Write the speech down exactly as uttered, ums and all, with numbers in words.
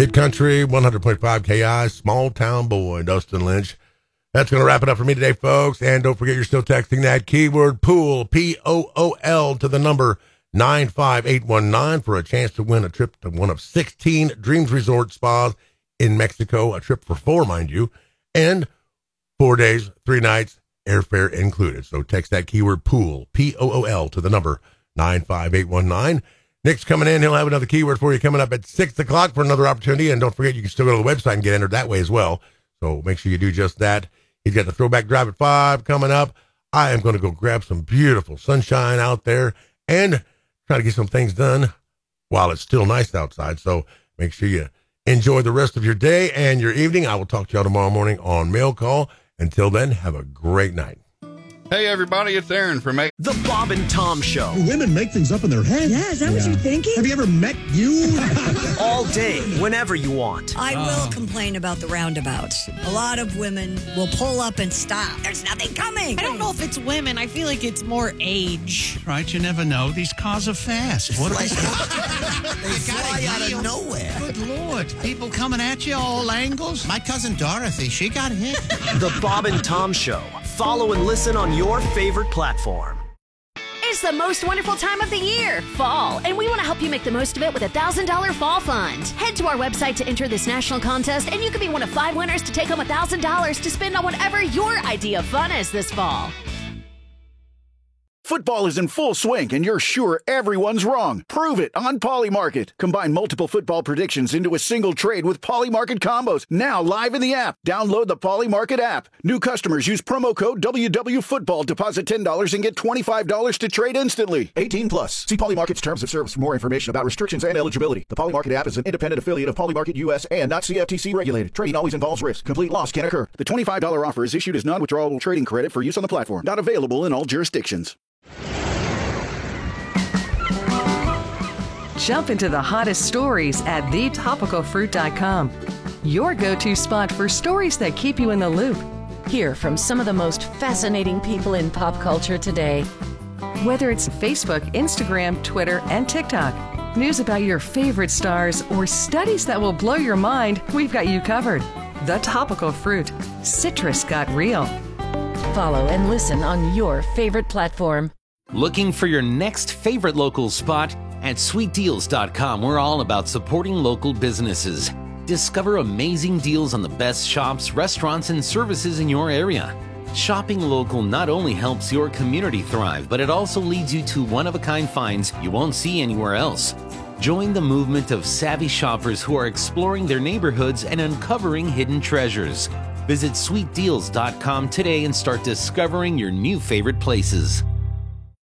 Hit Country, one hundred point five K I, Small Town Boy, Dustin Lynch. That's going to wrap it up for me today, folks. And don't forget, you're still texting that keyword pool, P O O L, to the number nine five eight one nine for a chance to win a trip to one of sixteen Dreams Resort spas in Mexico. A trip for four, mind you. And four days, three nights, airfare included. So text that keyword pool, P O O L, to the number nine five eight one nine. Nick's coming in. He'll have another keyword for you coming up at six o'clock for another opportunity. And don't forget, you can still go to the website and get entered that way as well. So make sure you do just that. He's got the Throwback Drive at five coming up. I am going to go grab some beautiful sunshine out there and try to get some things done while it's still nice outside. So make sure you enjoy the rest of your day and your evening. I will talk to y'all tomorrow morning on Mail Call. Until then, have a great night. Hey, everybody, it's Aaron from A- The Bob and Tom Show. Do women make things up in their head? Yeah, is that yeah. what you're thinking? Have you ever met you? All day, whenever you want. I will oh. complain about the roundabouts. A lot of women will pull up and stop. There's nothing coming. I don't know if it's women. I feel like it's more age. Right, you never know. These cars are fast. What are they? They fly out of nowhere. Good Lord. People coming at you all angles. My cousin Dorothy, she got hit. The Bob and Tom Show. Follow and listen on your favorite platform. It's the most wonderful time of the year, fall, and we want to help you make the most of it with a one thousand dollars Fall Fund. Head to our website to enter this national contest, and you could be one of five winners to take home one thousand dollars to spend on whatever your idea of fun is this fall. Football is in full swing, and you're sure everyone's wrong. Prove it on Polymarket. Combine multiple football predictions into a single trade with Polymarket combos. Now live in the app. Download the Polymarket app. New customers use promo code W W Football. Deposit ten dollars and get twenty-five dollars to trade instantly. eighteen plus. See Polymarket's terms of service for more information about restrictions and eligibility. The Polymarket app is an independent affiliate of Polymarket U S and not C F T C regulated. Trading always involves risk. Complete loss can occur. The twenty-five dollars offer is issued as non-withdrawable trading credit for use on the platform. Not available in all jurisdictions. Jump into the hottest stories at the topical fruit dot com. Your go-to spot for stories that keep you in the loop. Hear from some of the most fascinating people in pop culture today. Whether it's Facebook, Instagram, Twitter, and TikTok, news about your favorite stars, or studies that will blow your mind, we've got you covered. The Topical Fruit. Citrus got real. Follow and listen on your favorite platform. Looking for your next favorite local spot? At sweet deals dot com, we're all about supporting local businesses. Discover amazing deals on the best shops, restaurants, and services in your area. Shopping local not only helps your community thrive, but it also leads you to one-of-a-kind finds you won't see anywhere else. Join the movement of savvy shoppers who are exploring their neighborhoods and uncovering hidden treasures. Visit sweet deals dot com today and start discovering your new favorite places.